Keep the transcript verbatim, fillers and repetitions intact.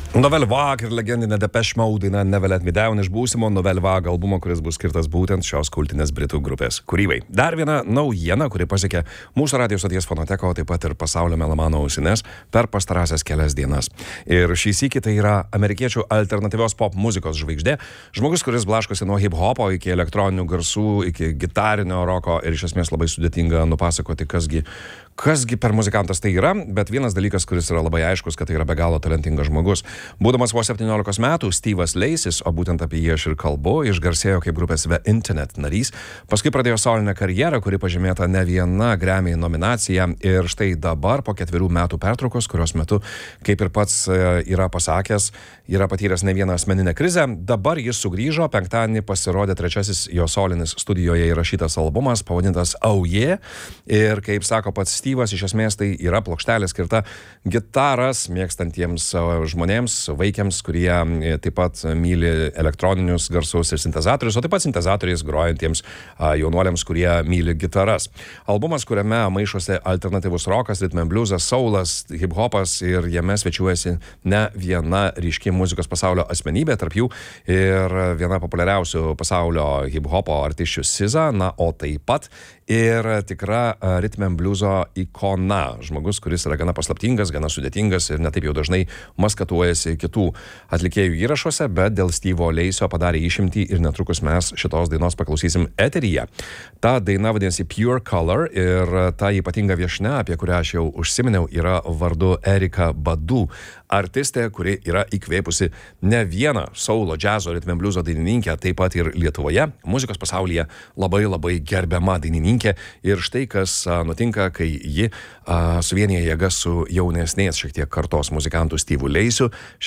Novel Vague ir legendinė Depeche Mode daina Never Let Me Down iš būsimo Novel Vague albumo, kuris bus skirtas būtent šios kultinės britų grupės kūrybai. Dar viena naujiena, kuri pasiekė mūsų radijo stoties fonoteko, o taip pat ir pasaulio melamano ausines per pastarąsias kelias dienas. Ir šį sykį tai yra amerikiečių alternatyvios pop muzikos žvaigždė, žmogus, kuris blaškosi nuo hip-hopo iki elektroninių garsų, iki gitarinio roko ir iš esmės labai sudėtinga nupasakoti, kasgi, kasgi per muzikantas tai yra, bet vienas dalykas, kuris yra labai aiškus, kad tai yra be galo talentingas žmogus. Būdamas vos septyniolikos metų, Steve'as Lacis, o būtent apie jį aš ir kalbu, išgarsėjo kaip grupės The Internet narys, paskui pradėjo solinę karjerą, kuri pažymėta ne viena Grammy nominacija ir štai dabar po ketverių metų pertraukos, kurios metu, kaip ir pats yra pasakęs, yra patyręs ne vieną asmeninę krizę, dabar jis sugrįžo, penktadienį pasirodė trečiasis jo solinis studijoje įrašytas albumas, pavadintas Oh Yeah, ir kaip sako pats Steve'as, iš esmės tai yra plokštelė skirta gitaras mėgstantiems žmonėms, vaikiams, kurie taip pat myli elektroninius garsus ir sintezatorius, o taip pat sintezatoriais grojantiems jaunuoliams, kurie myli gitaras. Albumas, kuriame maišosi alternatyvus rokas, rhythm and bluesas, soulas, hip-hopas ir jame svečiuojasi ne viena ryški muzikos pasaulio asmenybė, tarp jų ir viena populiariausių pasaulio hip-hopo artisčių S Z A, na, o taip pat ir tikra rhythm and blueso ikona, žmogus, kuris yra gana paslaptingas, gana sudėtingas ir netaip jau dažnai maskatuojasi kitų atlikėjų įrašuose, bet dėl Steve'o Lacio padarė išimtį ir netrukus mes šitos dainos paklausysim eteryje. Ta daina vadinasi Pure Color ir ta ypatinga viešnia, apie kurią aš jau užsiminiau, yra vardu Erika Badu, artistė, kuri yra įkvėpusi ne vieną soulo, džiazo, rhythm and blueso dainininkę, taip pat ir Lietuvoje, muzikos pasaulyje labai labai gerbiama dainininkė ir štai kas a, nutinka, kai ji a, suvienyje jėgas su jaunesnės šiek tiek kartos muzikantų Steve'u Laciu.